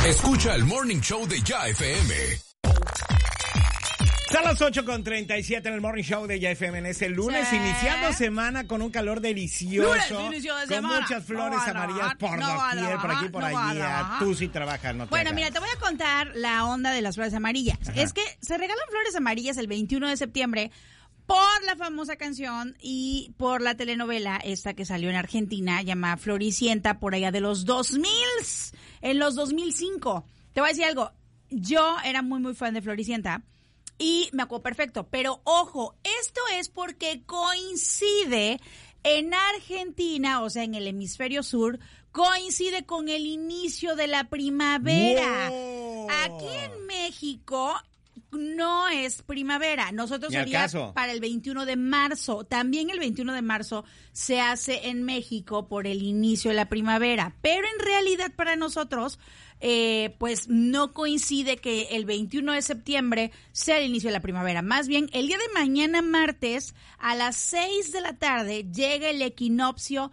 Escucha el Morning Show de Ya FM. Son las 8:37 en el Morning Show de Ya FM en ese lunes, iniciando semana con un calor delicioso, con muchas flores amarillas por doquier, por aquí, por allá. Tú sí trabajas, no te Bueno, hagas. mira, te voy a contar la onda de las flores amarillas. Ajá. Es que se regalan flores amarillas el 21 de septiembre por la famosa canción y por la telenovela esta que salió en Argentina, llamada Floricienta, por allá de los 2000, en los 2005. Te voy a decir algo, yo era muy fan de Floricienta. Y me acuerdo perfecto, pero ojo, esto es porque coincide en Argentina, o sea, en el hemisferio sur, coincide con el inicio de la primavera. ¡Wow! Aquí en México no es primavera, nosotros sería para el 21 de marzo. También el 21 de marzo se hace en México por el inicio de la primavera, pero en realidad para nosotros pues no coincide que el 21 de septiembre sea el inicio de la primavera. Más bien, el día de mañana, martes, a las 6 de la tarde, llega el equinoccio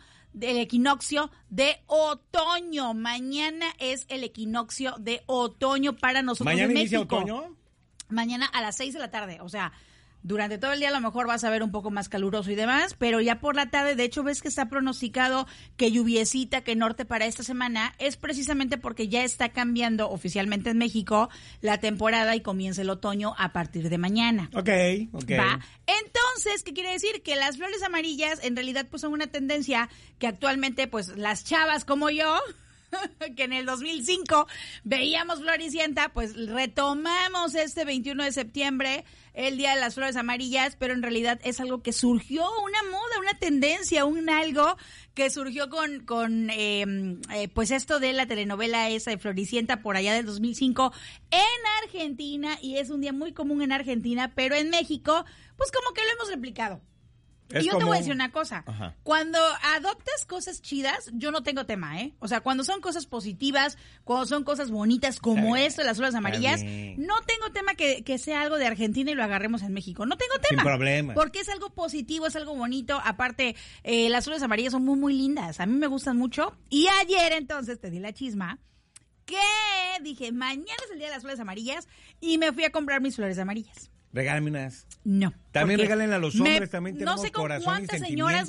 de otoño. Mañana es el equinoccio de otoño para nosotros en México. ¿Mañana inicia otoño? Mañana a las 6 de la tarde, o sea, durante todo el día a lo mejor vas a ver un poco más caluroso y demás, pero ya por la tarde, de hecho ves que está pronosticado que lluviecita, que norte para esta semana, es precisamente porque ya está cambiando oficialmente en México la temporada y comienza el otoño a partir de mañana. Ok. ¿Va? Entonces, ¿qué quiere decir? Que las flores amarillas en realidad pues son una tendencia que actualmente pues las chavas como yo, que en el 2005 veíamos Floricienta, pues retomamos este 21 de septiembre, el Día de las Flores Amarillas, pero en realidad es algo que surgió, una moda, una tendencia, un algo que surgió con pues esto de la telenovela esa de Floricienta por allá del 2005 en Argentina, y es un día muy común en Argentina, pero en México, pues como que lo hemos replicado. Y yo te voy a decir una cosa. Ajá. Cuando adoptas cosas chidas, yo no tengo tema, ¿eh? O sea, cuando son cosas positivas, cuando son cosas bonitas como esto de las flores amarillas, no tengo tema que sea algo de Argentina y lo agarremos en México. No tengo tema. Sin problema. Porque es algo positivo, es algo bonito. Aparte, las flores amarillas son muy lindas. A mí me gustan mucho. Y ayer, entonces, te di la chisma que dije, mañana es el Día de las Flores Amarillas y me fui a comprar mis flores amarillas. Regálame unas. No. También regalen a los hombres, también tenemos corazón y sentimientos. No sé con cuántas señoras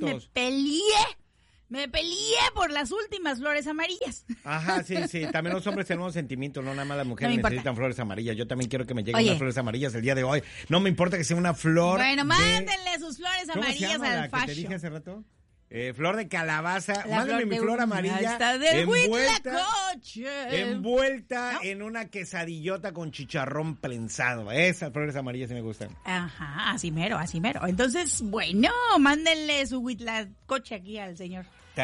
me peleé por las últimas flores amarillas. Ajá, sí. También los hombres tenemos sentimientos, no nada más las mujeres necesitan flores amarillas. Yo también quiero que me lleguen unas flores amarillas el día de hoy. No me importa que sea una flor. Bueno, mándenle sus flores amarillas al fashion. ¿Qué te dije hace rato? Flor de calabaza, mándame mi flor amarilla está del Huitlacoche, envuelta en una quesadillota con chicharrón prensado. Esas flores amarillas sí me gustan. Ajá, así mero. Entonces, bueno, mándenle su Huitlacoche aquí al señor. Su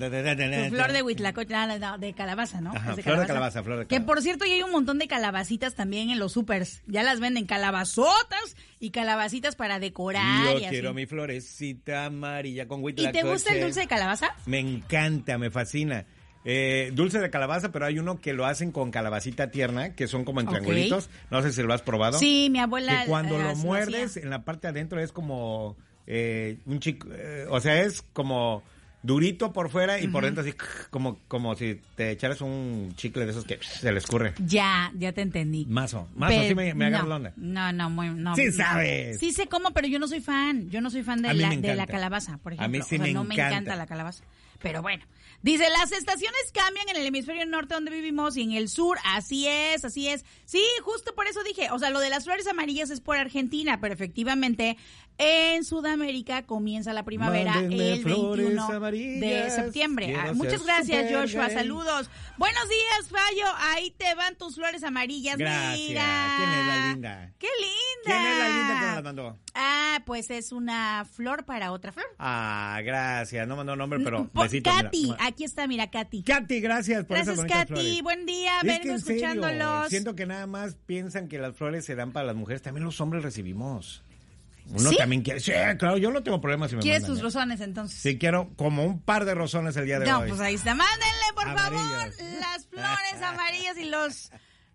flor de Huitlacoche, no, de calabaza, ¿no? Ajá, flor de calabaza. Que por cierto, ya hay un montón de calabacitas también en los supers. Ya las venden, calabazotas y calabacitas para decorar. Yo quiero mi florecita amarilla con Huitlacoche. ¿Y te gusta el dulce de calabaza? Me encanta, me fascina. Dulce de calabaza, pero hay uno que lo hacen con calabacita tierna, que son como en triangulitos. No sé si lo has probado. Sí, mi abuela. Que cuando lo muerdes, en la parte de adentro es como un chico, o sea, es como durito por fuera y por dentro así como si te echaras un chicle de esos que se le escurre. Ya te entendí. Mazo, sí me agarra la onda. No. Sí sabes. Sí sé cómo, pero yo no soy fan. Yo no soy fan de la calabaza, por ejemplo. A mí sí me encanta. No me encanta la calabaza. Pero bueno, dice, las estaciones cambian en el hemisferio norte donde vivimos y en el sur, así es. Sí, justo por eso dije, o sea, lo de las flores amarillas es por Argentina, pero efectivamente en Sudamérica comienza la primavera el 21 de septiembre. Muchas gracias, Joshua, saludos. Buenos días, Fallo, ahí te van tus flores amarillas. Gracias. Mira. ¿Quién es la linda? ¡Qué linda! ¿Quién es la linda que me la mandó? Pues es una flor para otra flor. Gracias, no mandó nombre, pero besito. Katy, mira. Aquí está, mira, Katy. Katy, gracias por esas bonitas Katy, flores. Buen día, vengo escuchándolos. Siento que nada más piensan que las flores se dan para las mujeres, también los hombres recibimos. Uno ¿Sí? también quiere. Sí, claro, yo no tengo problemas si me ¿Quieres mandan, tus rosones entonces? Sí, quiero como un par de rosones el día de hoy. No, pues ahí está. Mándenle, por Amarillas. favor, las flores amarillas y los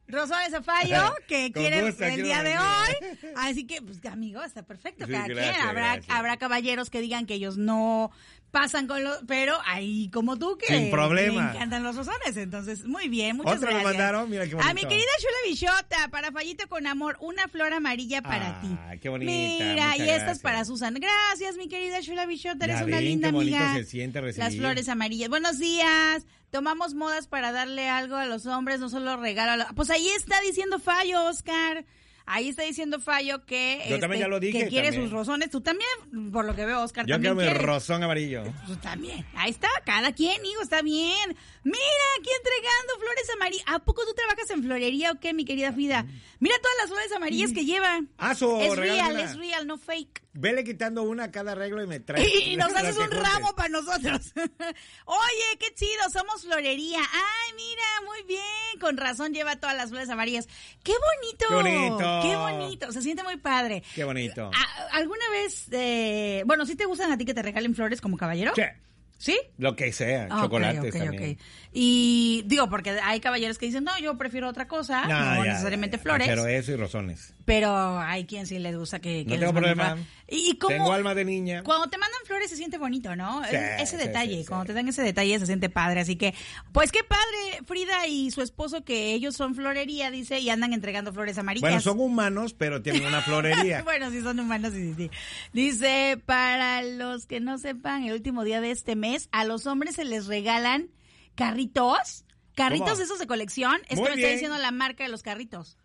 Rosones a Fallo, que quiere el día de hoy. hoy. Así que, pues, amigo, está perfecto. Sí, Cada gracias, quien. Habrá caballeros que digan que ellos no pasan con los... Pero ahí, como tú, que Sin problema. le encantan los rosones. Entonces, muy bien, muchas Otro gracias. lo mandaron, mira qué bonito. A mi querida Shula Bichota, para Fallito con Amor, una flor amarilla para ti. Qué bonita. Mira, muchas y esta es gracias. para Susan. Gracias, mi querida Shula Bichota, eres Ya una ven, linda qué bonito amiga. se siente recibir. Las flores amarillas. Buenos días. Tomamos modas para darle algo a los hombres, no solo regalo. Pues ahí está diciendo Fallo, Oscar. Ahí está diciendo Fallo que, Yo también ya lo dije, que quiere también. sus rosones. Tú también, por lo que veo, Oscar, Yo también quiero mi quieres. rosón amarillo. Tú también. Ahí está, cada quien, hijo, está bien. Mira, aquí entregando flores amarillas. ¿A poco tú trabajas en florería o qué, mi querida Frida? Mira todas las flores amarillas que lleva. Es real, no fake. Vele quitando una a cada arreglo y me traes. Y nos las haces que un juntes. ramo para nosotros. Oye, qué chido, somos florería. Ay, mira, muy bien. Con razón lleva todas las flores amarillas. ¡Qué bonito! ¡Qué bonito! ¡Qué bonito! Se siente muy padre. Qué bonito. ¿Alguna vez, bueno, ¿sí te gustan a ti que te regalen flores como caballero? Sí. ¿Sí? Lo que sea, Ok, chocolates ok, también. ok. Y digo, porque hay caballeros que dicen, no, yo prefiero otra cosa, no ya, necesariamente flores. Pero eso y rosones. Pero hay quien sí les gusta que No les tengo manden problema. flores. Y como, Tengo alma de niña. cuando te mandan flores se siente bonito, ¿no? Sí, Ese sí, detalle, sí. cuando te dan ese detalle se siente padre. Así que, pues qué padre, Frida y su esposo, que ellos son florería, dice, y andan entregando flores amarillas. Bueno, son humanos, pero tienen una florería. Bueno, sí son humanos, sí. Dice, para los que no sepan, el último día de este mes, a los hombres se les regalan carritos ¿Cómo? esos de colección. Es Muy que me está bien. diciendo la marca de los carritos.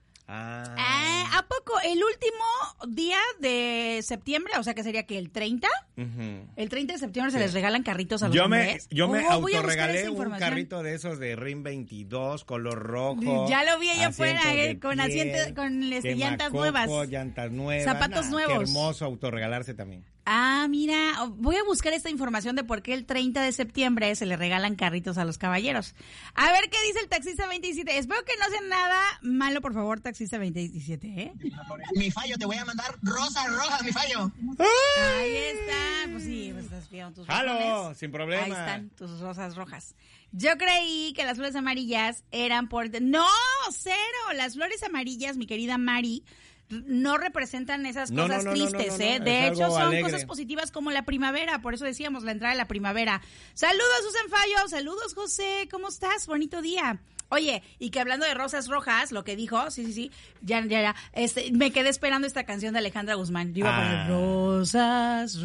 Ah. ¿A poco? El último día de septiembre, o sea que sería que el 30, Ujú. el 30 de septiembre se les regalan carritos a los Yo me hombres. voy a buscar autorregalé esa carrito de esos de RIM 22, color rojo. Ya lo vi allá asientos afuera, de con piel, asientos, con llantas nuevas. Llantas nuevas. Zapatos nuevos. Qué hermoso autorregalarse también. Ah, mira, voy a buscar esta información de por qué el 30 de septiembre se le regalan carritos a los caballeros. A ver qué dice el taxista 27. Espero que no sea nada malo, por favor, taxista 27, ¿eh? Mi Fallo, te voy a mandar rosas rojas, mi Fallo. Ahí está. Pues sí, pues estás viendo tus ¡Halo! rosones. Sin problema. Ahí están tus rosas rojas. Yo creí que las flores amarillas eran por... ¡No! ¡Cero! Las flores amarillas, mi querida Mari, no representan esas No, cosas no, tristes, no, ¿eh? es De hecho, algo son alegre. cosas positivas como la primavera. Por eso decíamos, la entrada de la primavera. Saludos, Susan Fallo. Saludos, José. ¿Cómo estás? Bonito día. Oye, y que hablando de rosas rojas, lo que dijo, sí, ya, me quedé esperando esta canción de Alejandra Guzmán. Yo iba a poner rosas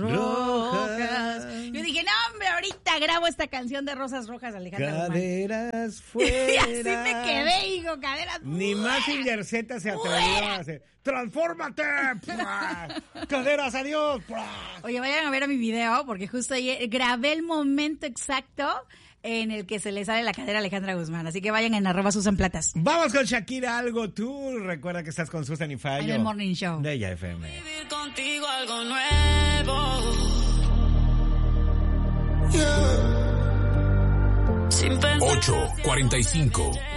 rojas. Yo dije, no, hombre, ahorita grabo esta canción de rosas rojas de Alejandra Guzmán. Caderas Y fuera. así me quedé, hijo, caderas. Ni Mazinger Z se atrevió a hacer. ¡Transfórmate! ¡Pua! ¡Caderas, adiós! ¡Pua! Oye, vayan a ver a mi video, porque justo ayer grabé el momento exacto en el que se le sale la cadera a Alejandra Guzmán. Así que vayan en @SusanPlatas. Vamos con Shakira, algo tú. Recuerda que estás con Susan y Fallo. En el Morning Show. De Ella FM. Vivir contigo algo nuevo. Sin pensar 8:45.